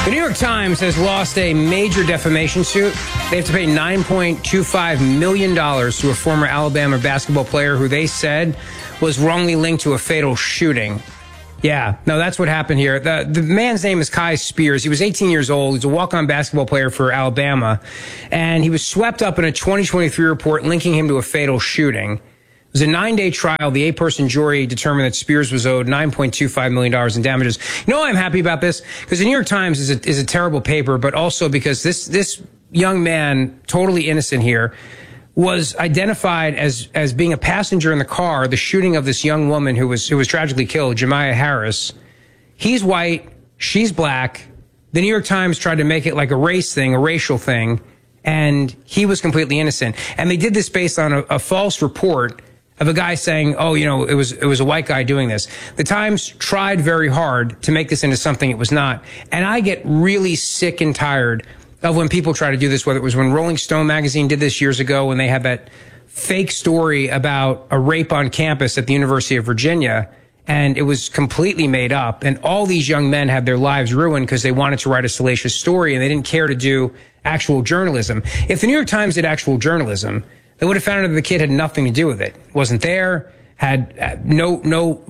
The New York Times has lost a major defamation suit. They have to pay $9.25 million to a former Alabama basketball player who they said was wrongly linked to a fatal shooting. Yeah, no, that's what happened here. The man's name is Kai Spears. He was 18 years old. He's a walk-on basketball player for Alabama. And he was swept up in a 2023 report linking him to a fatal shooting. It was a 9-day trial. The 8-person jury determined that Spears was owed $9.25 million in damages. You know why I'm happy about this? Because the New York Times is a terrible paper, but also because this young man, totally innocent here, was identified as being a passenger in the car, the shooting of this young woman who was tragically killed, Jemiah Harris. He's white, she's black. The New York Times tried to make it like a race thing, a racial thing, and he was completely innocent. And they did this based on a false report of a guy saying, oh, you know, it was a white guy doing this. The Times tried very hard to make this into something it was not. And I get really sick and tired of when people try to do this, whether it was when Rolling Stone magazine did this years ago, when they had that fake story about a rape on campus at the University of Virginia, and it was completely made up. And all these young men had their lives ruined because they wanted to write a salacious story and they didn't care to do actual journalism. If the New York Times did actual journalism, they would have found out that the kid had nothing to do with it. Wasn't there, had no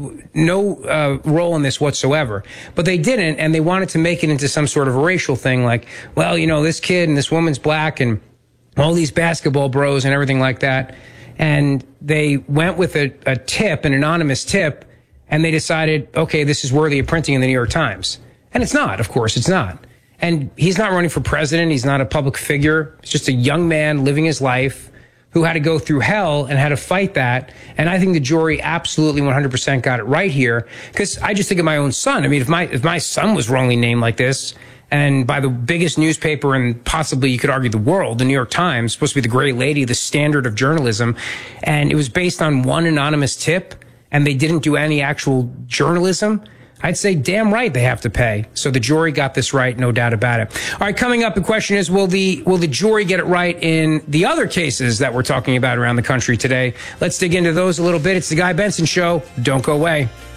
role in this whatsoever. But they didn't, and they wanted to make it into some sort of a racial thing, like, well, you know, this kid and this woman's black and all these basketball bros and everything like that. And they went with a tip, an anonymous tip, and they decided, okay, this is worthy of printing in the New York Times. And it's not, of course, it's not. And he's not running for president. He's not a public figure. He's just a young man living his life who had to go through hell and had to fight that. And I think the jury absolutely 100% got it right here. Because I just think of my own son. I mean, if my son was wrongly named like this, and by the biggest newspaper in possibly, you could argue, the world, the New York Times, supposed to be the great lady, the standard of journalism, and it was based on one anonymous tip, and they didn't do any actual journalism, I'd say damn right they have to pay. So the jury got this right, no doubt about it. All right, coming up, the question is, will the jury get it right in the other cases that we're talking about around the country today? Let's dig into those a little bit. It's the Guy Benson Show. Don't go away.